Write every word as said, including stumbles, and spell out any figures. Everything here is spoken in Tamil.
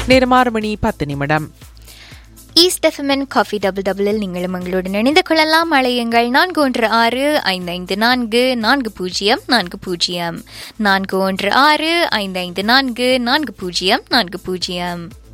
நேரம் ஆறு மணி பத்து நிமிடம். ஈஸ்ட் எஃப்எம்என் காஃபி டபுள் டபுளில் நீங்களும் எங்களுடன் இணைந்து கொள்ளலாம். அழையுங்கள் நான்கு ஒன்று ஆறு ஐந்து ஐந்து நான்கு நான்கு பூஜ்ஜியம் நான்கு பூஜ்ஜியம் நான்கு ஒன்று ஆறு ஐந்து ஐந்து நான்கு நான்கு பூஜ்ஜியம் நான்கு பூஜ்ஜியம்.